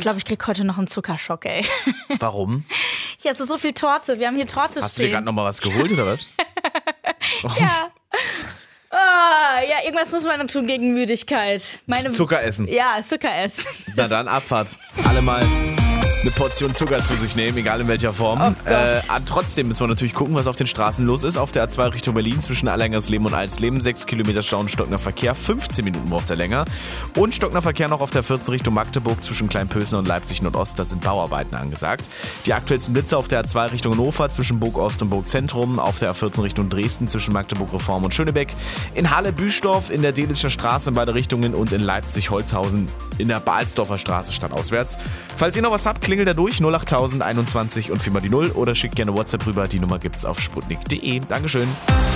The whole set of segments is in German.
glaube, ich krieg heute noch einen Zuckerschock, ey. Warum? Hier ist so viel Torte. Wir haben hier Torte Hast du dir gerade nochmal was geholt, oder was? Ja. Ja, irgendwas muss man dann tun gegen Müdigkeit. Zucker essen. Ja, Zucker essen. Na dann, Abfahrt. Alle mal eine Portion Zucker zu sich nehmen, egal in welcher Form. Oh Trotzdem müssen wir natürlich gucken, was auf den Straßen los ist. Auf der A2 Richtung Berlin zwischen Allergangersleben und Alsleben 6 Kilometer Stau und stockender Verkehr. 15 Minuten braucht er länger. Und stockender Verkehr noch auf der 14 Richtung Magdeburg zwischen Kleinpösen und Leipzig Nordost. Da sind Bauarbeiten angesagt. Die aktuellsten Blitze auf der A2 Richtung Hannover zwischen Burg Ost und Burg Zentrum. Auf der A14 Richtung Dresden zwischen Magdeburg Reform und Schönebeck. In Halle Büstorf, in der Delitzscher Straße in beide Richtungen und in Leipzig Holzhausen in der Balsdorfer Straße stadtauswärts. Falls ihr noch was habt, klingelt da durch 08000 21 und 4 mal die 0 oder schickt gerne WhatsApp rüber. Die Nummer gibt's auf sputnik.de. Dankeschön.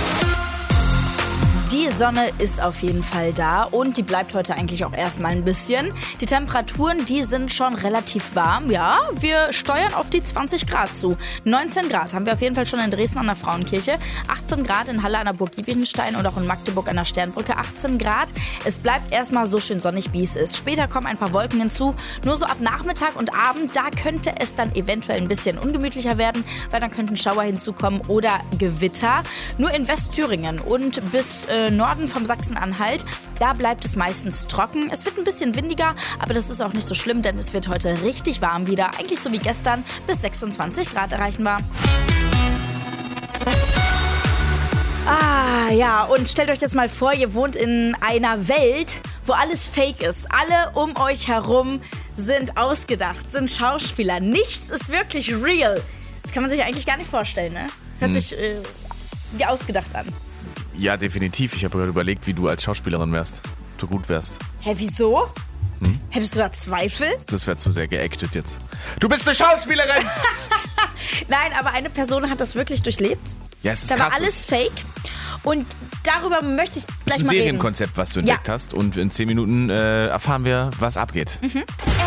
Die Sonne ist auf jeden Fall da und die bleibt heute eigentlich auch erstmal ein bisschen. Die Temperaturen, die sind schon relativ warm. Ja, wir steuern auf die 20 Grad zu. 19 Grad haben wir auf jeden Fall schon in Dresden an der Frauenkirche. 18 Grad in Halle an der Burg Giebichenstein und auch in Magdeburg an der Sternbrücke. 18 Grad. Es bleibt erstmal so schön sonnig, wie es ist. Später kommen ein paar Wolken hinzu. Nur so ab Nachmittag und Abend, da könnte es dann eventuell ein bisschen ungemütlicher werden, weil dann könnten Schauer hinzukommen oder Gewitter. Nur in Westthüringen und bis Norden vom Sachsen-Anhalt, da bleibt es meistens trocken. Es wird ein bisschen windiger, aber das ist auch nicht so schlimm, denn es wird heute richtig warm wieder. Eigentlich so wie gestern, bis 26 Grad erreichen wir. Ja, und stellt euch jetzt mal vor, ihr wohnt in einer Welt, wo alles fake ist. Alle um euch herum sind ausgedacht, sind Schauspieler. Nichts ist wirklich real. Das kann man sich eigentlich gar nicht vorstellen, ne? Hört sich wie ausgedacht an. Ja, definitiv. Ich habe gerade überlegt, wie du als Schauspielerin wärst. Du gut wärst. Hä, wieso? Hättest du da Zweifel? Das wäre zu sehr geactet jetzt. Du bist eine Schauspielerin! Nein, aber eine Person hat das wirklich durchlebt. Ja, es ist da krass. war alles fake. Und darüber möchte ich gleich mal reden. Ein Serienkonzept, was du entdeckt hast. Und in 10 Minuten erfahren wir, was abgeht.